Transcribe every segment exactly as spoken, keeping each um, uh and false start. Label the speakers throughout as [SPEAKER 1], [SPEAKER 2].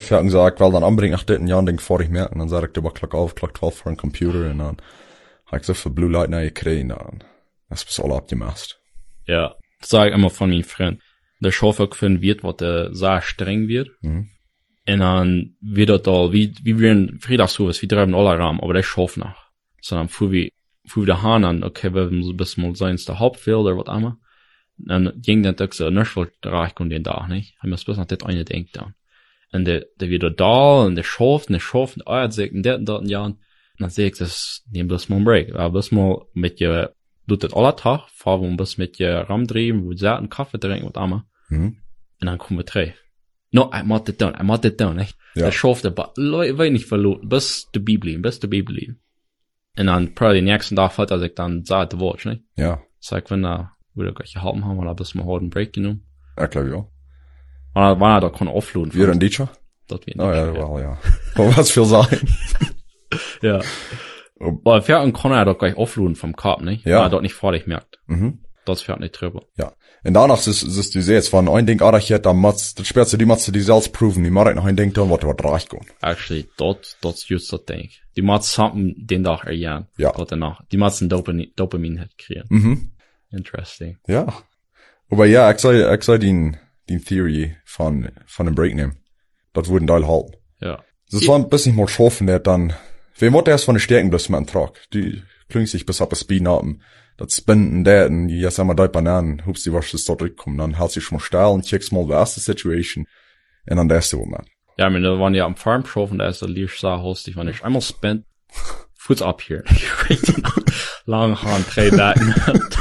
[SPEAKER 1] fertig gesagt, weil dann anbringt nach dritten Jahren, denk vor ich merken, dann sag ich, du klick auf, klick drauf für einen Computer, und dann hab ich so für Blue Light neue kriegen, dann das ist alle abgemacht.
[SPEAKER 2] Ja, das sag ich immer von meinen Freunden. Der Schaffer finden wird, was der sehr streng wird.
[SPEAKER 1] Mhm.
[SPEAKER 2] Und dann wird das da, wie, wie wir in Freitagsruhes, wie treiben alle Rahmen, aber der schafft noch. So dann fuhr wir, fuhr wir da hin, dann, okay, wir müssen bis mal sein, der Hauptfeld oder was immer. Dann ging dann doch so, nicht, weil der Reich kommt den da, nicht? Haben wir es bis nach das eine denkt dann. Und der, der wieder da, und der schafft, und der schafft, und er sagt, in der, dort Jahren, und dann sag ich, das, nehm bis mal ein Break. Aber bis mal mit ihr, tut das alle Tag, fahr wir bis mit ihr Ram drehen, wo sie einen Kaffee trinken, was immer.
[SPEAKER 1] Mhm.
[SPEAKER 2] Und dann kommen wir drei. No, I must it down, I must it down, nicht?
[SPEAKER 1] Ja.
[SPEAKER 2] Der schafft aber, Leute, will nicht verloren, bis der Bibel, bis der Bibel. Und dann, probably den nächsten Tag fällt er sich dann, sagt der Wort, nicht?
[SPEAKER 1] Ja.
[SPEAKER 2] Sag, wenn er, wieder gleich gehalten haben, oder bis wir heute einen Break genommen.
[SPEAKER 1] Ja, klar, ja.
[SPEAKER 2] Und dann war er da kein Offload.
[SPEAKER 1] Wir ein Teacher?
[SPEAKER 2] Dort wie
[SPEAKER 1] Oh ja, well, ja. Aber was viel sein?
[SPEAKER 2] Ja. Aber fährt kann er doch gleich offloaden vom Korb, nicht?
[SPEAKER 1] Ja.
[SPEAKER 2] Weil er dort nicht fertig merkt.
[SPEAKER 1] Mhm.
[SPEAKER 2] Das fährt nicht drüber.
[SPEAKER 1] Ja. Und danach ist, ist du jetzt, wenn ein Ding arach hat, dann machst, dann sperrst du die, machst du die selbst proven, die mach noch ein Ding tun, was du reich gehen.
[SPEAKER 2] Actually, dort, dort just das Ding. Die macht something den Tag erjahren.
[SPEAKER 1] Ja.
[SPEAKER 2] Dort danach. Die macht ein Dopamin, Dopamin hat kreieren.
[SPEAKER 1] Mhm.
[SPEAKER 2] Interesting.
[SPEAKER 1] Ja. Aber ja, ich sei, ich sei die, die Theorie von, von dem Break nehmen. Das würden Teil halten.
[SPEAKER 2] Ja.
[SPEAKER 1] Das war ein bisschen mal schaffen, der dann, wer wollte erst von den Stärken bloß mit dem Trag? Die klingt sich bis ab das Speed haben. Das Spinnen, der, und jetzt haben wir drei Bananen, hupst die, was das dort rückkommen, dann hält sich mal still und checkst mal die erste Situation, und dann der erste Moment.
[SPEAKER 2] Ja, ich meine, da waren ja am Farm Show, und da ist der Liers sah, host, ich war nicht einmal spent, Fuß ab hier. Lang Haaren, drei Daten.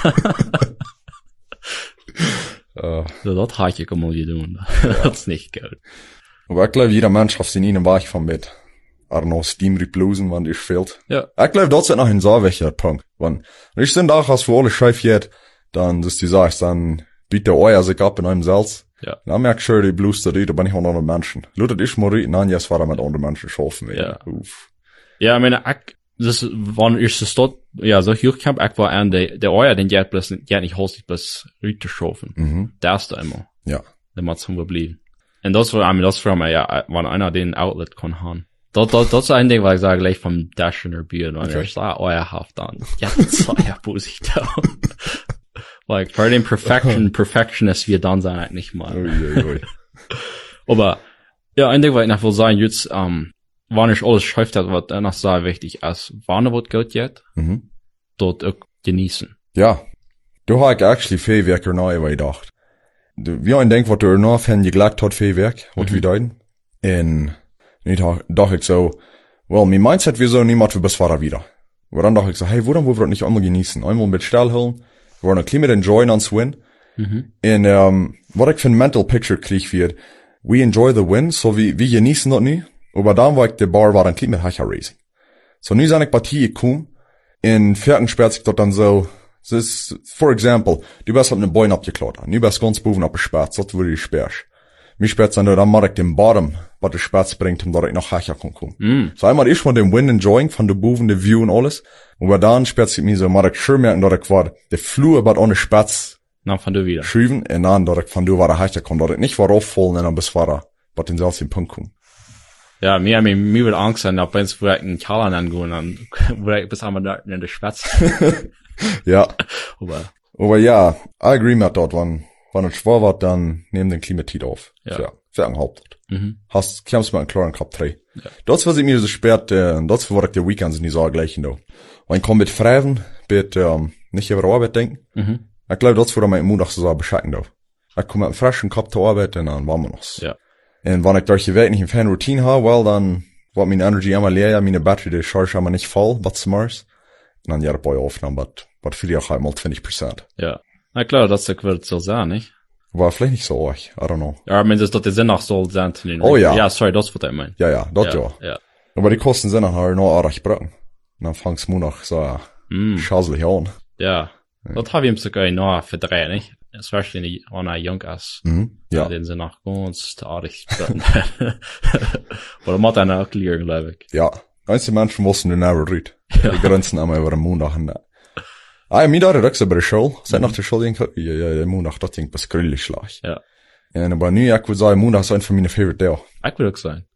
[SPEAKER 1] Uh,
[SPEAKER 2] so, das habe ich mal getan. Das ist nicht gut.
[SPEAKER 1] aber ich glaube, jeder Mensch hat sich in einem Weich vom Bett. Er noch Steam replosen, wenn dich fehlt.
[SPEAKER 2] Ja.
[SPEAKER 1] Ich glaube, dort sind noch ein Saar welcher Punkt. Wenn, wenn ich sind auch, als für alle Scheif geht, dann, dass du sagst, dann bietet euer sich ab in einem Salz.
[SPEAKER 2] Ja.
[SPEAKER 1] Dann merk ich schon, die Blues da, da bin ich auch noch Menschen. Lutet ich mal reden, dann jetzt war er mit anderen Menschen schaffen.
[SPEAKER 2] Ja.
[SPEAKER 1] Uff.
[SPEAKER 2] Ja, ich meine, ich, das waren erst das dort, ja, so Hochkamp, ich war an der, der Euer, den geht bloß, geht nicht hostig bis Rüte schaffen.
[SPEAKER 1] Mhm.
[SPEAKER 2] Der ist da immer.
[SPEAKER 1] Ja.
[SPEAKER 2] Der macht zum geblieben. Und das war, I mean, das war mir, ja, war einer, den Outlet kann haben. Das, das, das ist ein Ding, was ich sage, gleich vom Dasher Bier, und
[SPEAKER 1] Okay.
[SPEAKER 2] ich sage, oh ja, haft dann. Ja, das war ja busig da. Like, für den Perfection, Perfectionist wir dann sein, halt nicht mal.
[SPEAKER 1] Ui, ui, ui.
[SPEAKER 2] Aber, ja, ein Ding, was ich noch will sagen, jetzt, ähm, wann ich alles schreibt hat, was danach sehr wichtig ist, wann wird Geld jetzt,
[SPEAKER 1] Mhm.
[SPEAKER 2] dort auch genießen.
[SPEAKER 1] Ja. Du hast actually Fähwerker neu gedacht. Du, wie ein Denk, was du noch fan geglaubt hat, Fähwerk, was
[SPEAKER 2] Mhm.
[SPEAKER 1] wir deuten. Und, nicht dachte ich so, well, mein Mindset wir so niemand für bis Fahrer wieder. Aber dann dachte ich so, hey, wo dann wollen wir das nicht einmal genießen? Einmal mit Stall holen, wir wollen ein bisschen mit enjoyen ans Win.
[SPEAKER 2] Mhm.
[SPEAKER 1] Und, ähm, was ich für ein Mental Picture krieg wird, we enjoy the win, so wie, wir genießen das nie. Aber dann war ich, der Bar war ein bisschen mit Hacher Racing. So, nu sind ich Partie gekommen, in vierten sperrt sich dort dann so, das ist, for example, du bist halt eine Bein abgeklaut, nu bist ganz Buven abgesperrt, so würde ich sperrst. Mich sperrt dann, dann mach ich den Bottom, was der Sperz bringt, um dort ich noch Hacher kann kommen.
[SPEAKER 2] Mm.
[SPEAKER 1] So einmal ich von dem Win enjoying, von der Buven, der View und alles, aber dann sperrt sich mir so, mach ich schön merken, dort ich war, der Flur, aber ohne Sperz,
[SPEAKER 2] Na, von du wieder.
[SPEAKER 1] schrieben, und dann dort ich von du war der Hacher kommt, dort ich nicht war auffallen, und dann bis war er, was den selbst den Punkt kommen.
[SPEAKER 2] Ja, mir, mir, mir wird Angst sein, ob wenn's vielleicht einen Kerl angehen, dann, vielleicht bis einmal da in der Schwätz.
[SPEAKER 1] Ja.
[SPEAKER 2] Aber,
[SPEAKER 1] Aber ja, I agree mit dort, wenn, wenn es schwer wird, dann nehmen den Klimatit auf.
[SPEAKER 2] Ja.
[SPEAKER 1] Ja. Sehr Hauptort.
[SPEAKER 2] mhm.
[SPEAKER 1] Hast, kommst mit einem klaren Cup drei.
[SPEAKER 2] Ja.
[SPEAKER 1] Das, was ich mir so spät, äh, das, wo ich die Weekends in die Sache gleich da. Und ich komm mit Fragen, mit, ähm, nicht über Arbeit denken.
[SPEAKER 2] Mhm.
[SPEAKER 1] Ich glaube, das, wo ich meinen Mund so bescheiden darf. Ich komm mit einem frischen Cup zur Arbeit, und dann waren wir noch.
[SPEAKER 2] Ja.
[SPEAKER 1] Und wenn ich durch die Welt nicht eine Fan-Routine habe, well, dann wird meine Energy immer leer, meine Battery, die Charge immer nicht voll, was smart. Und dann ja, bei Aufnahmen, was, was viele auch einmal zwanzig Prozent.
[SPEAKER 2] Ja. Na klar, das wird so sein, nicht?
[SPEAKER 1] War vielleicht nicht so euch, I don't know.
[SPEAKER 2] Ja, aber das, das der Sinn auch soll sein zu nehmen.
[SPEAKER 1] Oh ja.
[SPEAKER 2] Ja, sorry, das wird ich meinen.
[SPEAKER 1] Ja, ja, das ja.
[SPEAKER 2] Ja. Ja.
[SPEAKER 1] Aber die Kosten sind halt noch arg brücken. Und dann fangst du noch so
[SPEAKER 2] Mm.
[SPEAKER 1] schaselig an.
[SPEAKER 2] Ja. Das habe ich ihm sogar noch verdreht, nicht? Especially when I young ass.
[SPEAKER 1] Mhm. Ja.
[SPEAKER 2] Den sind auch ganz artig. Aber macht einer auch clear, glaube ich.
[SPEAKER 1] Ja. Einzelne Menschen wussten, du never read. Ja. Die Grenzen einmal über den Montag und da. Ah, ja, mir da redest bei der Schule. Seit nach der Schule, ja, ja, der Montag, das Ding, was grillig schlag.
[SPEAKER 2] Ja.
[SPEAKER 1] Und aber nu, ich würde sagen, Montag ist ein von meinen Favorite Day.
[SPEAKER 2] Ich würde auch sagen.